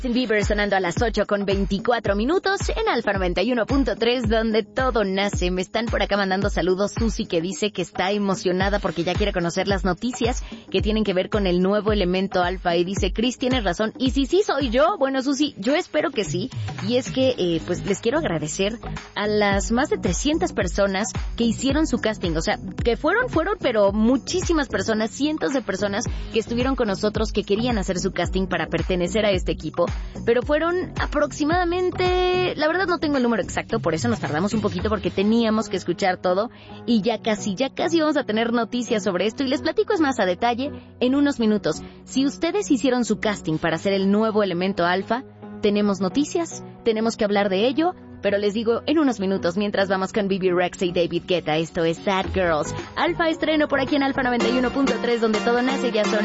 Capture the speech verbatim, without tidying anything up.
Justin Bieber sonando a las ocho con veinticuatro minutos en Alfa noventa y uno punto tres, donde todo nace. Me están por acá mandando saludos Susi, que dice que está emocionada porque ya quiere conocer las noticias que tienen que ver con el nuevo elemento Alfa, y dice, Chris, tienes razón. Y si sí soy yo, bueno, Susi, yo espero que sí. Y es que eh, pues les quiero agradecer a las más de trescientas personas que hicieron su casting. O sea, que fueron, fueron, pero muchísimas personas, cientos de personas que estuvieron con nosotros, que querían hacer su casting para pertenecer a este equipo. Pero fueron aproximadamente, la verdad no tengo el número exacto, por eso nos tardamos un poquito, porque teníamos que escuchar todo, y ya casi, ya casi vamos a tener noticias sobre esto, y les platico es más a detalle en unos minutos. Si ustedes hicieron su casting para ser el nuevo elemento Alfa, tenemos noticias, tenemos que hablar de ello, pero les digo en unos minutos, mientras vamos con Bebe Rexha y David Guetta. Esto es Sad Girls. Alfa estreno por aquí en Alfa noventa y uno punto tres, donde todo nace. Ya son